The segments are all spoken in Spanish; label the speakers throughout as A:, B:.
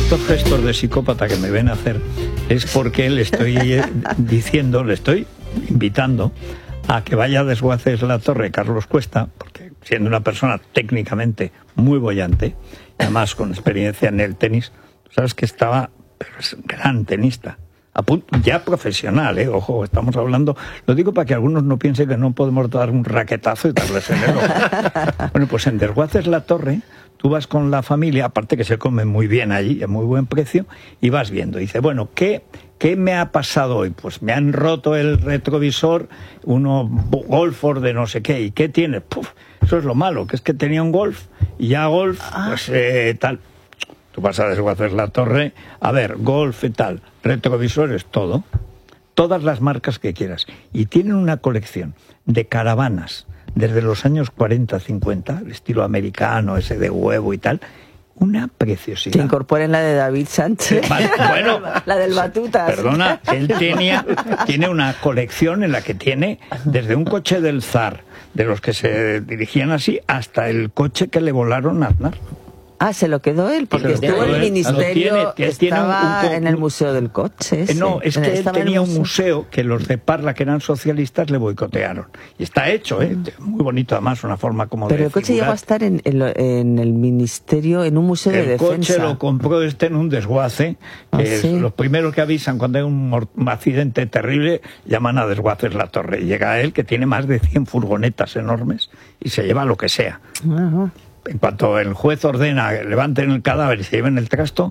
A: estos gestos de psicópata que me ven hacer es porque le estoy diciendo, le estoy invitando a que vaya a Desguaces la Torre Carlos Cuesta, porque siendo una persona técnicamente muy boyante, además con experiencia en el tenis, sabes que estaba, pero es un gran tenista, ya profesional, ojo, estamos hablando, lo digo para que algunos no piensen que no podemos dar un raquetazo y darles en el ojo. Bueno, pues en Desguaces la Torre, tú vas con la familia, aparte que se come muy bien allí, a muy buen precio, y vas viendo. Dice, bueno, ¿qué me ha pasado hoy? Pues me han roto el retrovisor, uno Golford de no sé qué. ¿Y qué tiene? Puf, eso es lo malo, que es que tenía un Golf, y ya Golf, pues tal. Tú vas a Desguaces la Torre, a ver, Golf y tal, retrovisores, todo. Todas las marcas que quieras. Y tienen una colección de caravanas desde los años 40, 50, el estilo americano, ese de huevo y tal, una preciosidad.
B: Que incorporen la de David Sánchez.
A: Vale, bueno,
B: la del Batutas.
A: Perdona, él tiene una colección en la que tiene desde un coche del zar, de los que se dirigían así, hasta el coche que le volaron a Aznar.
B: Ah, se lo quedó él, porque estuvo en el ministerio, estaba en el Museo del Coche.
A: No, es que él tenía un museo que los de Parla, que eran socialistas, le boicotearon. Y está hecho, muy bonito además, una forma como
B: Pero el coche llegó a estar en el ministerio, en un museo de defensa.
A: El coche lo compró en un desguace, que es los primeros que avisan cuando hay un accidente terrible, llaman a Desguaces la Torre. Y llega él, que tiene más de 100 furgonetas enormes, y se lleva lo que sea. Ajá. En cuanto el juez ordena que levanten el cadáver y se lleven el trasto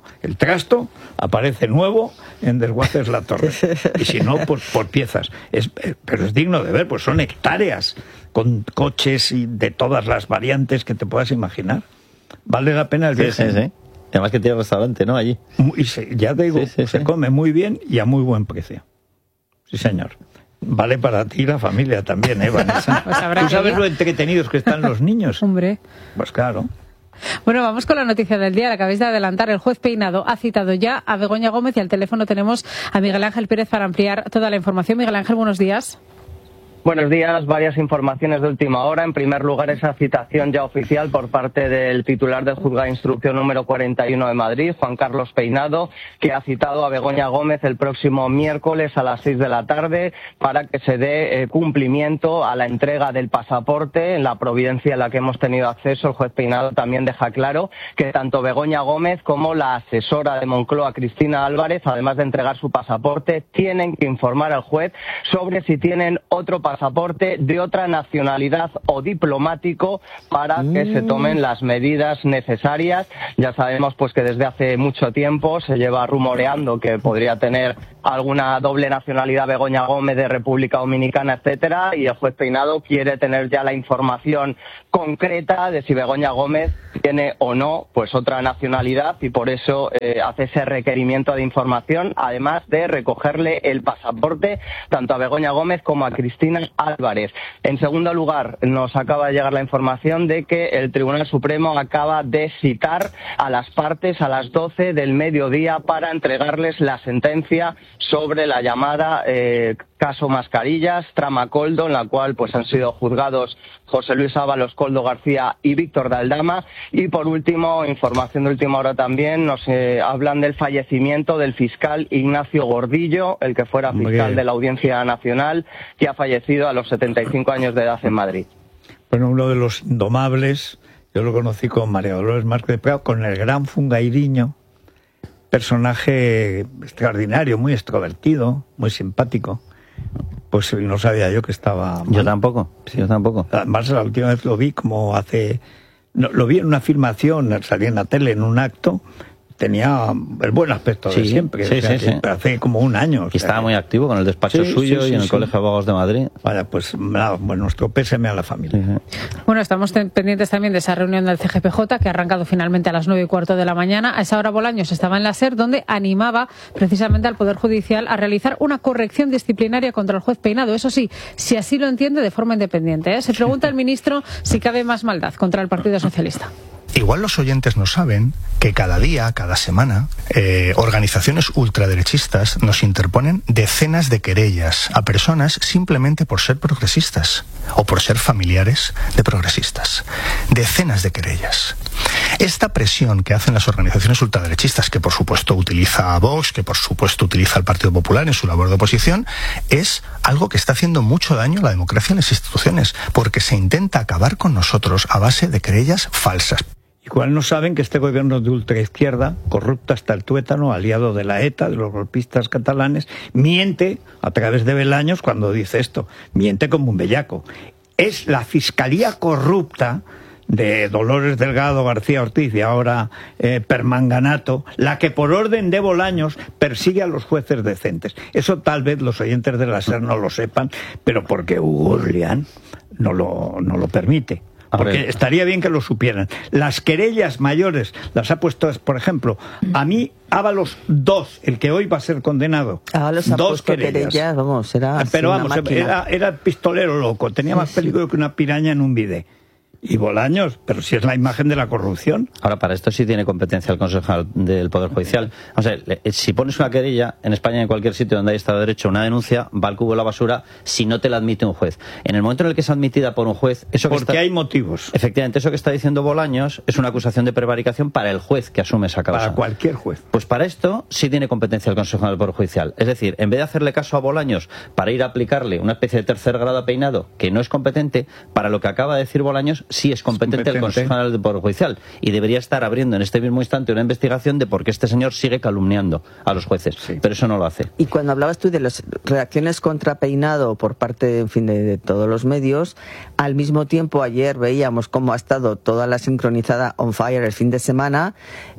A: aparece nuevo en Desguaces la Torre. Y si no, pues por piezas. Pero es digno de ver, pues son hectáreas con coches y de todas las variantes que te puedas imaginar. Vale la pena el viaje.
C: Sí. Además que tiene restaurante, ¿no? Allí.
A: Ya te digo, se come muy bien y a muy buen precio. Sí, señor. Vale para ti y la familia también, Vanessa.
D: Pues
A: ¿Tú sabes lo entretenidos que están los niños?
D: Hombre.
A: Pues claro.
D: Bueno, vamos con la noticia del día, la acabáis de adelantar. El juez Peinado ha citado ya a Begoña Gómez y al teléfono tenemos a Miguel Ángel Pérez para ampliar toda la información. Miguel Ángel, buenos días.
E: Buenos días, varias informaciones de última hora. En primer lugar, esa citación ya oficial por parte del titular del Juzgado de Instrucción número 41 de Madrid, Juan Carlos Peinado, que ha citado a Begoña Gómez el próximo miércoles a las 6 de la tarde para que se dé cumplimiento a la entrega del pasaporte. En la providencia a la que hemos tenido acceso, el juez Peinado también deja claro que tanto Begoña Gómez como la asesora de Moncloa, Cristina Álvarez, además de entregar su pasaporte, tienen que informar al juez sobre si tienen otro pasaporte de otra nacionalidad o diplomático para que se tomen las medidas necesarias. Ya sabemos pues que desde hace mucho tiempo se lleva rumoreando que podría tener alguna doble nacionalidad Begoña Gómez de República Dominicana, etcétera, y el juez Peinado quiere tener ya la información concreta de si Begoña Gómez tiene o no pues otra nacionalidad, y por eso hace ese requerimiento de información, además de recogerle el pasaporte tanto a Begoña Gómez como a Cristina Álvarez. En segundo lugar, nos acaba de llegar la información de que el Tribunal Supremo acaba de citar a las partes a las 12 del mediodía para entregarles la sentencia sobre la llamada caso Mascarillas, trama Coldo, en la cual pues han sido juzgados José Luis Ábalos, Coldo García y Víctor de Aldama. Y por último, información de última hora también, nos hablan del fallecimiento del fiscal Ignacio Gordillo, el que fuera fiscal de la Audiencia Nacional, que ha fallecido a los 75 años de edad en Madrid.
A: Bueno, uno de los indomables, yo lo conocí con María Dolores Marco de Prado, con el gran Fungairiño, personaje extraordinario, muy extrovertido, muy simpático. Pues no sabía yo que estaba mal.
C: Yo tampoco.
A: Además, la última vez lo vi como lo vi en una filmación, salí en la tele en un acto, tenía el buen aspecto de siempre.
C: Sí.
A: Hace como un año.
C: Y estaba muy activo con el despacho suyo y en el Colegio de Abogados de Madrid.
A: Vaya, pues nada, nuestro pésame a la familia.
D: Bueno, estamos pendientes también de esa reunión del CGPJ que ha arrancado finalmente a las 9:15 de la mañana. A esa hora Bolaños estaba en la SER, donde animaba precisamente al Poder Judicial a realizar una corrección disciplinaria contra el juez Peinado. Eso sí, si así lo entiende, de forma independiente. Se pregunta el ministro si cabe más maldad contra el Partido Socialista.
F: Igual los oyentes no saben que cada día, cada semana, organizaciones ultraderechistas nos interponen decenas de querellas a personas simplemente por ser progresistas o por ser familiares de progresistas. Decenas de querellas. Esta presión que hacen las organizaciones ultraderechistas, que por supuesto utiliza a Vox, que por supuesto utiliza al Partido Popular en su labor de oposición, es algo que está haciendo mucho daño a la democracia en las instituciones, porque se intenta acabar con nosotros a base de querellas falsas.
A: Igual no saben que este gobierno de ultraizquierda, corrupto hasta el tuétano, aliado de la ETA, de los golpistas catalanes, miente a través de Belaños cuando dice esto. Miente como un bellaco. Es la fiscalía corrupta de Dolores Delgado García Ortiz y ahora Permanganato, la que por orden de Bolaños persigue a los jueces decentes. Eso tal vez los oyentes de la SER no lo sepan, pero porque Hugo Orleán no lo permite. Porque estaría bien que lo supieran. Las querellas mayores las ha puesto, por ejemplo, a mí Ábalos 2, el que hoy va a ser condenado.
B: Ábalos 2 querellas, vamos,
A: pero vamos, era pistolero loco, tenía más peligro que una piraña en un bidé. Y Bolaños, pero si es la imagen de la corrupción.
C: Ahora, para esto sí tiene competencia el Consejo del Poder Judicial. O sea, si pones una querella en España, en cualquier sitio donde haya Estado de Derecho, una denuncia, va al cubo de la basura si no te la admite un juez. En el momento en el que es admitida por un juez...
A: Porque hay motivos.
C: Efectivamente, eso que está diciendo Bolaños es una acusación de prevaricación para el juez que asume esa causa.
A: Para cualquier juez.
C: Pues para esto sí tiene competencia el Consejo del Poder Judicial. Es decir, en vez de hacerle caso a Bolaños para ir a aplicarle una especie de tercer grado a Peinado, que no es competente, para lo que acaba de decir Bolaños sí es competente el Consejo General del Poder Judicial, y debería estar abriendo en este mismo instante una investigación de por qué este señor sigue calumniando a los jueces, pero eso no lo hace.
B: Y cuando hablabas tú de las reacciones contra Peinado por parte, en fin, de todos los medios, al mismo tiempo ayer veíamos cómo ha estado toda la sincronizada on fire el fin de semana,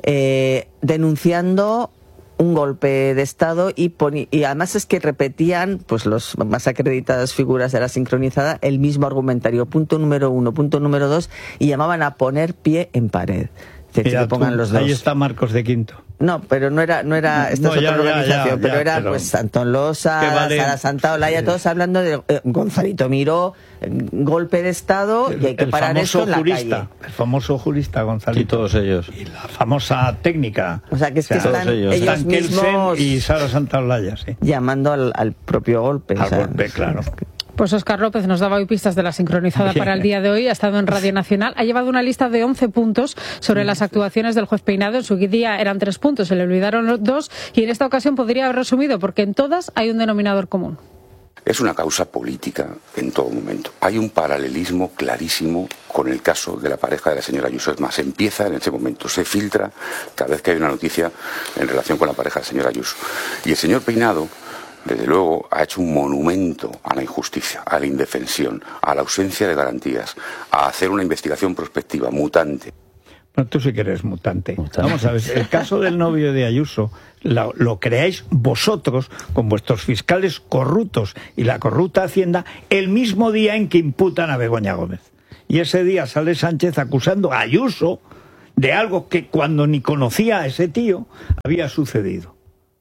B: denunciando un golpe de Estado y además es que repetían, pues los más acreditadas figuras de la sincronizada, el mismo argumentario, punto número 1, punto número 2, y llamaban a poner pie en pared. Que pongan los dos.
A: Ahí está Marcos de Quinto.
B: No, pero no era esta es otra organización, pero era pues Antón Losa, Sara Santaolalla, todos hablando de Gonzalito Miró, golpe de Estado, y hay que parar esto en la calle.
A: El famoso jurista Gonzalito.
C: Y todos ellos.
A: Y la famosa técnica.
B: O sea, que es que están ellos mismos
A: y Sara Santaolalla, sí.
B: Llamando al propio golpe.
A: Al golpe, claro.
D: Pues Óscar López nos daba hoy pistas de la sincronizada para el día de hoy. Ha estado en Radio Nacional. Ha llevado una lista de 11 puntos sobre las actuaciones del juez Peinado. En su día eran 3 puntos, se le olvidaron los 2. Y en esta ocasión podría haber resumido, porque en todas hay un denominador común.
G: Es una causa política en todo momento. Hay un paralelismo clarísimo con el caso de la pareja de la señora Ayuso. Es más, empieza en ese momento, se filtra cada vez que hay una noticia en relación con la pareja de la señora Ayuso. Y el señor Peinado, desde luego, ha hecho un monumento a la injusticia, a la indefensión, a la ausencia de garantías, a hacer una investigación prospectiva, mutante.
A: No, tú sí que eres mutante. Vamos a ver, el caso del novio de Ayuso lo creáis vosotros con vuestros fiscales corruptos y la corrupta Hacienda el mismo día en que imputan a Begoña Gómez. Y ese día sale Sánchez acusando a Ayuso de algo que cuando ni conocía a ese tío había sucedido.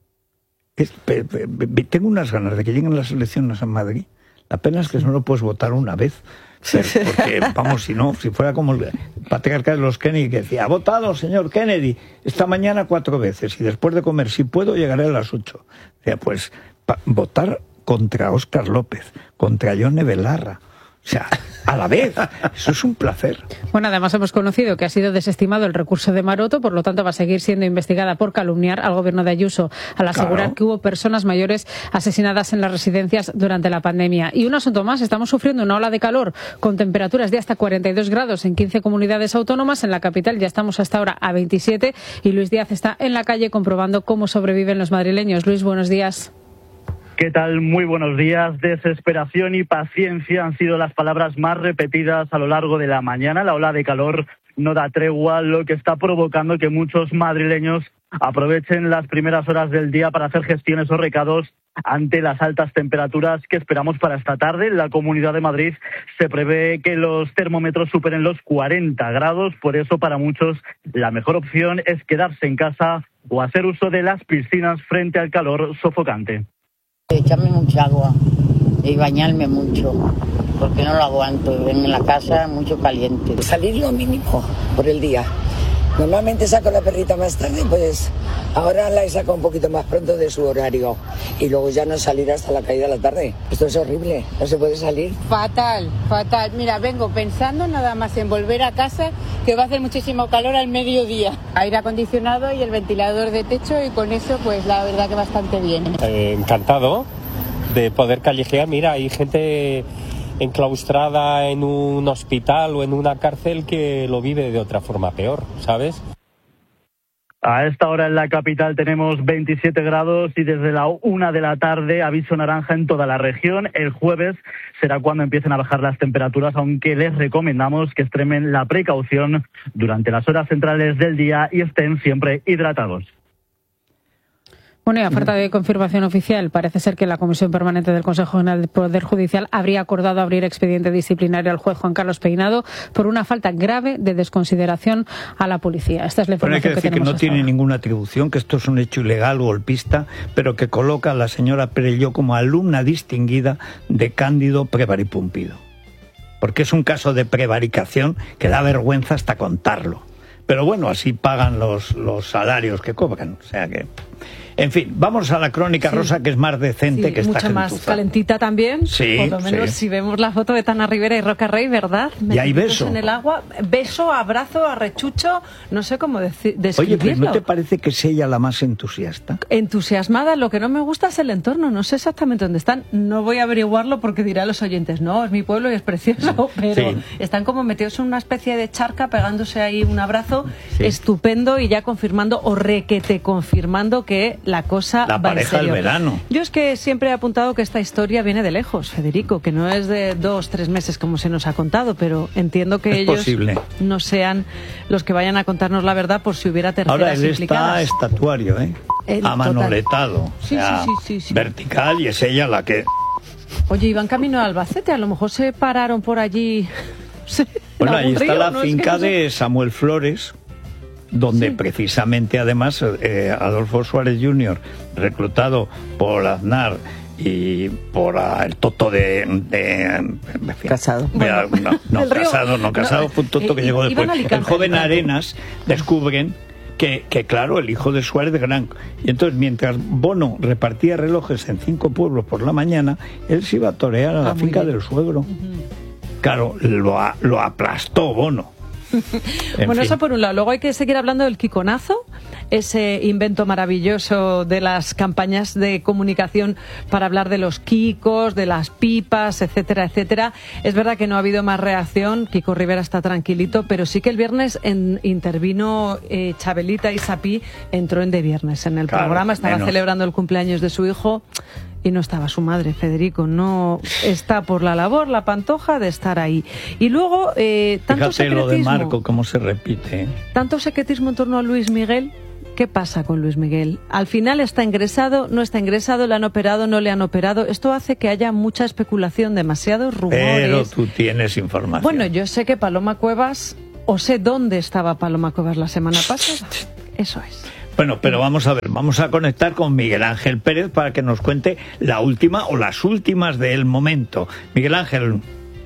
A: Tengo unas ganas de que lleguen las elecciones a Madrid. La pena es que no lo puedes votar una vez. Porque, vamos, si fuera como el patriarca de los Kennedy, que decía, ha votado, señor Kennedy, esta mañana 4 veces, y después de comer, si puedo, llegaré a las 8. Decía, pues, votar contra Óscar López, contra Yone Belarra. O sea, a la vez, eso es un placer.
D: Bueno, además hemos conocido que ha sido desestimado el recurso de Maroto, por lo tanto va a seguir siendo investigada por calumniar al gobierno de Ayuso, al asegurar que hubo personas mayores asesinadas en las residencias durante la pandemia. Y un asunto más, estamos sufriendo una ola de calor con temperaturas de hasta 42 grados en 15 comunidades autónomas. En la capital ya estamos hasta ahora a 27 y Luis Díaz está en la calle comprobando cómo sobreviven los madrileños. Luis, buenos días.
H: ¿Qué tal? Muy buenos días. Desesperación y paciencia han sido las palabras más repetidas a lo largo de la mañana. La ola de calor no da tregua, lo que está provocando que muchos madrileños aprovechen las primeras horas del día para hacer gestiones o recados ante las altas temperaturas que esperamos para esta tarde. En la Comunidad de Madrid se prevé que los termómetros superen los 40 grados, por eso para muchos la mejor opción es quedarse en casa o hacer uso de las piscinas frente al calor sofocante.
I: Echarme mucha agua y bañarme mucho, porque no lo aguanto. En la casa mucho caliente.
J: Salir lo mínimo por el día. Normalmente saco la perrita más tarde, pues ahora la he sacado un poquito más pronto de su horario y luego ya no salir hasta la caída de la tarde. Esto es horrible, no se puede salir.
I: Fatal, fatal. Mira, vengo pensando nada más en volver a casa, que va a hacer muchísimo calor al mediodía. Aire acondicionado y el ventilador de techo, y con eso pues la verdad que bastante bien.
K: Encantado de poder callejear. Mira, hay gente enclaustrada en un hospital o en una cárcel que lo vive de otra forma peor, ¿sabes?
H: A esta hora en la capital tenemos 27 grados y desde la 1 de la tarde aviso naranja en toda la región. El jueves será cuando empiecen a bajar las temperaturas, aunque les recomendamos que extremen la precaución durante las horas centrales del día y estén siempre hidratados.
D: Bueno, y a falta de confirmación oficial, parece ser que la Comisión Permanente del Consejo General del Poder Judicial habría acordado abrir expediente disciplinario al juez Juan Carlos Peinado por una falta grave de desconsideración a la policía. Esta es la información
A: que tenemos. Que no tiene ninguna atribución, que esto es un hecho ilegal, golpista, pero que coloca a la señora Perelló como alumna distinguida de Cándido Prevaripumpido. Porque es un caso de prevaricación que da vergüenza hasta contarlo. Pero bueno, así pagan los salarios que cobran, o sea que... En fin, vamos a la crónica, sí. Rosa, que es más decente, sí, que esta
L: mucho más calentita también.
A: Sí,
L: por lo menos si vemos la foto de Tana Rivera y Roca Rey, ¿verdad?
A: Y hay beso.
L: En el agua, beso, abrazo, arrechucho, no sé cómo describirlo.
A: Oye, pues ¿no te parece que es ella la más entusiasta?
L: Entusiasmada, lo que no me gusta es el entorno, no sé exactamente dónde están. No voy a averiguarlo porque dirán los oyentes, no, es mi pueblo y es precioso, pero sí. Están como metidos en una especie de charca, pegándose ahí un abrazo, sí. Estupendo, y ya confirmando, o requete confirmando que la cosa
A: la
L: va
A: pareja
L: en serio.
A: Del verano.
L: Yo es que siempre he apuntado que esta historia viene de lejos, Federico, que no es de 2-3 meses como se nos ha contado, pero entiendo que ellos posible. No sean los que vayan a contarnos la verdad por si hubiera terceras
A: ahora él
L: implicadas.
A: Está estatuario, amanoletado,
L: sí, sí.
A: vertical, y es ella la que...
L: Oye, iban camino a Albacete, a lo mejor se pararon por allí.
A: Bueno, ahí está la finca de Samuel Flores, donde precisamente además Adolfo Suárez Jr., reclutado por Aznar y por el Toto
B: Casado.
A: Casado fue un Toto que llegó después. El joven Arenas descubren que claro, el hijo de Suárez de Gran. Y entonces, mientras Bono repartía relojes en 5 pueblos por la mañana, él se iba a torear a la finca del suegro. Claro, lo aplastó Bono.
L: Bueno, eso por un lado. Luego hay que seguir hablando del Kikonazo, ese invento maravilloso de las campañas de comunicación para hablar de los kikos, de las pipas, etcétera, etcétera. Es verdad que no ha habido más reacción. Kiko Rivera está tranquilito, pero sí que el viernes intervino Chabelita y Sapí, entró en De Viernes en el programa, estaba celebrando el cumpleaños de su hijo. Y no estaba su madre, Federico. No está por la labor, la Pantoja, de estar ahí. Y luego, tanto secretismo...
A: lo de Marco, cómo se repite.
L: Tanto secretismo en torno a Luis Miguel. ¿Qué pasa con Luis Miguel? Al final está ingresado, no está ingresado, le han operado, no le han operado. Esto hace que haya mucha especulación, demasiados rumores.
A: Pero tú tienes información.
L: Bueno, yo sé que Paloma Cuevas, o sé dónde estaba Paloma Cuevas la semana pasada. Eso es.
A: Bueno, pero vamos a ver, vamos a conectar con Miguel Ángel Pérez para que nos cuente la última o las últimas del momento. Miguel Ángel.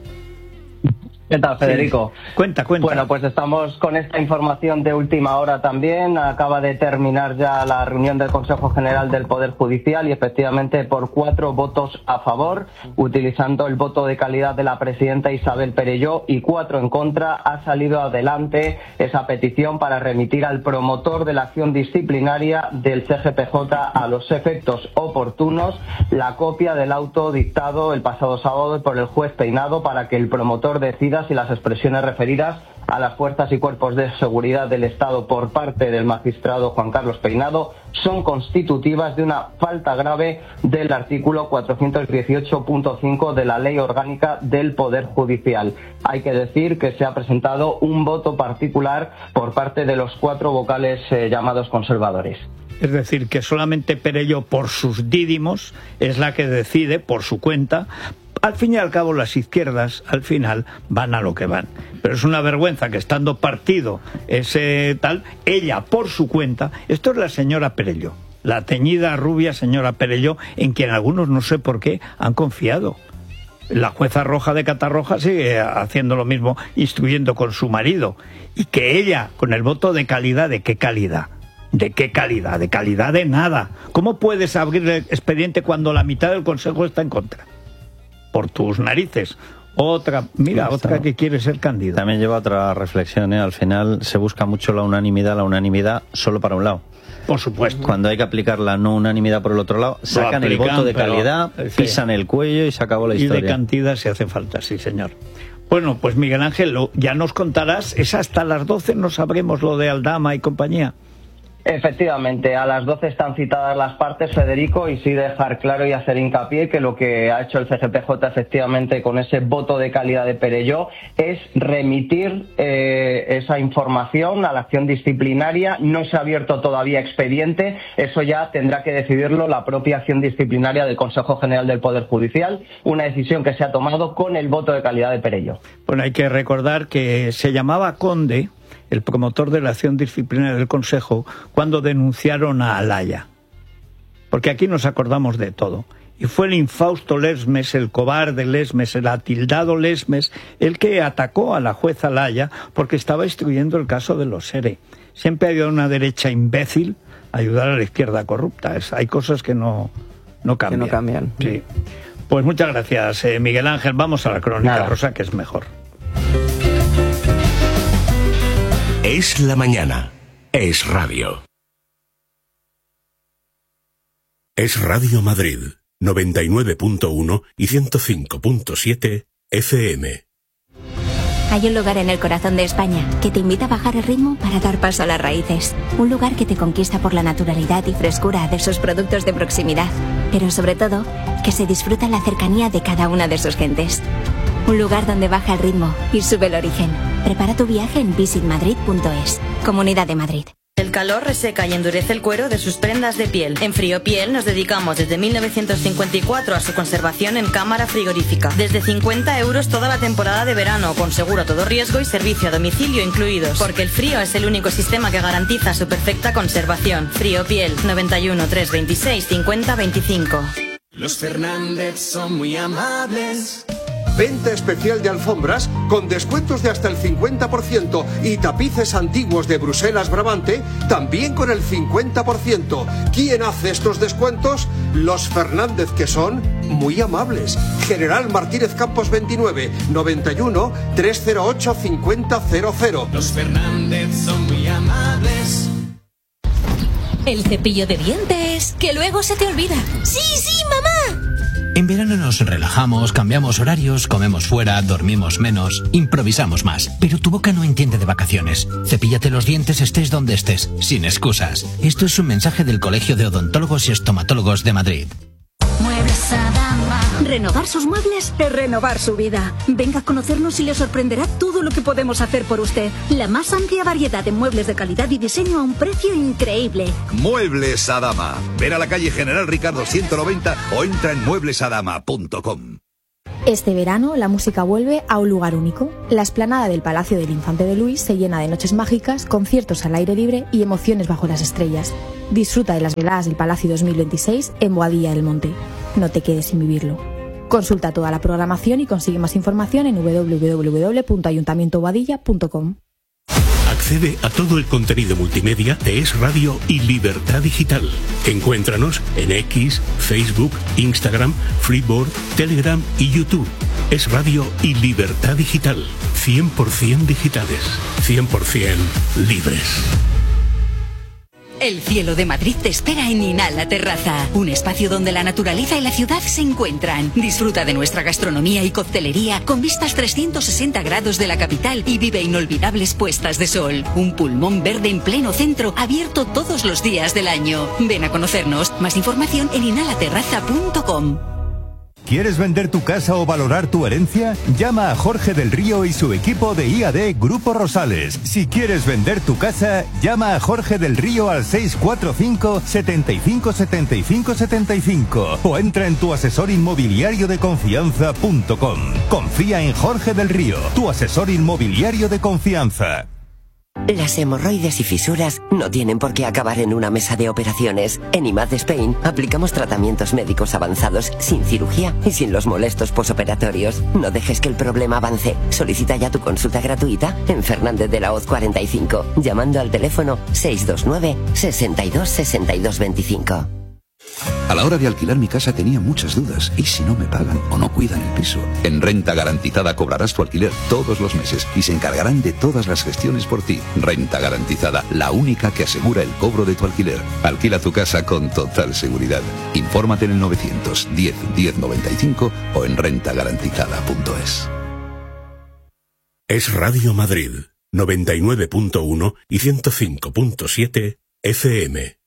E: ¿Qué tal, Federico?
A: Sí. Cuenta.
E: Bueno, pues estamos con esta información de última hora también. Acaba de terminar ya la reunión del Consejo General del Poder Judicial y efectivamente por 4 votos a favor, utilizando el voto de calidad de la presidenta Isabel Perelló, y 4 en contra, ha salido adelante esa petición para remitir al promotor de la acción disciplinaria del CGPJ a los efectos oportunos la copia del auto dictado el pasado sábado por el juez Peinado para que el promotor decida si las expresiones referidas a las fuerzas y cuerpos de seguridad del Estado por parte del magistrado Juan Carlos Peinado son constitutivas de una falta grave del artículo 418.5 de la Ley Orgánica del Poder Judicial. Hay que decir que se ha presentado un voto particular por parte de los 4 vocales llamados conservadores.
A: Es decir, que solamente Perelló, por sus dídimos, es la que decide por su cuenta. Al fin y al cabo, las izquierdas, al final, van a lo que van. Pero es una vergüenza que, estando partido ese tal, ella, por su cuenta... Esto es la señora Perelló, la teñida rubia señora Perelló, en quien algunos, no sé por qué, han confiado. la jueza Roja de Catarroja sigue haciendo lo mismo, instruyendo con su marido. Y que ella, con el voto de calidad, ¿de qué calidad? ¿De qué calidad? De calidad de nada. ¿Cómo puedes abrir el expediente cuando la mitad del Consejo está en contra? Por tus narices. Otra que quiere ser candidata.
C: También lleva otra reflexión, ¿eh? Al final se busca mucho la unanimidad solo para un lado.
A: Por supuesto.
C: Cuando hay que aplicar la no unanimidad por el otro lado, sacan el voto de calidad, pisan el cuello y se acabó la historia.
A: Y de cantidad si hace falta, sí señor. Bueno, pues Miguel Ángel, ya nos contarás, es hasta las 12, no sabremos lo de Aldama y compañía.
E: Efectivamente, a las 12 están citadas las partes, Federico, y sí dejar claro y hacer hincapié que lo que ha hecho el CGPJ efectivamente con ese voto de calidad de Perelló es remitir esa información a la acción disciplinaria. No se ha abierto todavía expediente, eso ya tendrá que decidirlo la propia acción disciplinaria del Consejo General del Poder Judicial, una decisión que se ha tomado con el voto de calidad de Perelló.
A: Bueno, hay que recordar que se llamaba Conde, el promotor de la acción disciplinaria del Consejo, cuando denunciaron a Alaya. Porque aquí nos acordamos de todo. Y fue el infausto Lesmes, el cobarde Lesmes, el atildado Lesmes, el que atacó a la jueza Alaya porque estaba instruyendo el caso de los SERE. Siempre ha habido una derecha imbécil ayudar a la izquierda corrupta. Hay cosas que no cambian.
B: Que no cambian.
A: Sí. Pues muchas gracias, Miguel Ángel. Vamos a la crónica rosa, que es mejor.
M: Es la mañana. Es radio. Es Radio Madrid, 99.1 y 105.7 FM.
N: Hay un lugar en el corazón de España que te invita a bajar el ritmo para dar paso a las raíces. Un lugar que te conquista por la naturalidad y frescura de sus productos de proximidad. Pero sobre todo, que se disfruta la cercanía de cada una de sus gentes. Un lugar donde baja el ritmo y sube el origen. Prepara tu viaje en visitmadrid.es. Comunidad de Madrid.
O: El calor reseca y endurece el cuero de sus prendas de piel. En Friopiel nos dedicamos desde 1954 a su conservación en cámara frigorífica. Desde 50 € toda la temporada de verano, con seguro a todo riesgo y servicio a domicilio incluidos. Porque el frío es el único sistema que garantiza su perfecta conservación. Friopiel, 91 326 50 25.
P: Los Fernández son muy amables. Venta especial de alfombras con descuentos de hasta el 50% y tapices antiguos de Bruselas Brabante también con el 50%. ¿Quién hace estos descuentos? Los Fernández, que son muy amables. General Martínez Campos 29, 91 308 5000.
Q: Los Fernández son muy amables.
R: El cepillo de dientes, que luego se te olvida. ¡Sí, sí, mamá!
S: En verano nos relajamos, cambiamos horarios, comemos fuera, dormimos menos, improvisamos más. Pero tu boca no entiende de vacaciones. Cepíllate los dientes estés donde estés, sin excusas. Esto es un mensaje del Colegio de Odontólogos y Estomatólogos de Madrid.
R: Muebles Adama.
T: Renovar sus muebles es renovar su vida. Venga a conocernos y le sorprenderá todo lo que podemos hacer por usted. La más amplia variedad de muebles de calidad y diseño a un precio increíble.
U: Muebles Adama. Ven a la calle General Ricardo 190 o entra en mueblesadama.com.
V: Este verano la música vuelve a un lugar único. La explanada del Palacio del Infante de Luis se llena de noches mágicas, conciertos al aire libre y emociones bajo las estrellas. Disfruta de las veladas del Palacio 2026 en Boadilla del Monte. No te quedes sin vivirlo. Consulta toda la programación y consigue más información en www.ayuntamientoboadilla.com.
M: Accede a todo el contenido multimedia de Es Radio y Libertad Digital. Encuéntranos en X, Facebook, Instagram, Freeboard, Telegram y YouTube. Es Radio y Libertad Digital. 100% digitales, 100% libres.
R: El cielo de Madrid te espera en Inhala Terraza, un espacio donde la naturaleza y la ciudad se encuentran. Disfruta de nuestra gastronomía y coctelería con vistas 360 grados de la capital y vive inolvidables puestas de sol. Un pulmón verde en pleno centro, abierto todos los días del año. Ven a conocernos. Más información en inhalaterraza.com.
W: ¿Quieres vender tu casa o valorar tu herencia? Llama a Jorge del Río y su equipo de IAD Grupo Rosales. Si quieres vender tu casa, llama a Jorge del Río al 645 75 75 75 o entra en tuasesorinmobiliariodeconfianza.com. Confía en Jorge del Río, tu asesor inmobiliario de confianza.
F: Las hemorroides y fisuras no tienen por qué acabar en una mesa de operaciones. En IMAD Spain aplicamos tratamientos médicos avanzados sin cirugía y sin los molestos posoperatorios. No dejes que el problema avance. Solicita ya tu consulta gratuita en Fernández de la Hoz 45, llamando al teléfono 629 62 62 25.
U: A la hora de alquilar mi casa tenía muchas dudas. ¿Y si no me pagan o no cuidan el piso? En Renta Garantizada cobrarás tu alquiler todos los meses y se encargarán de todas las gestiones por ti. Renta Garantizada, la única que asegura el cobro de tu alquiler. Alquila tu casa con total seguridad. Infórmate en el 910 1095 o en rentagarantizada.es.
M: Es Radio Madrid, 99.1 y 105.7 FM.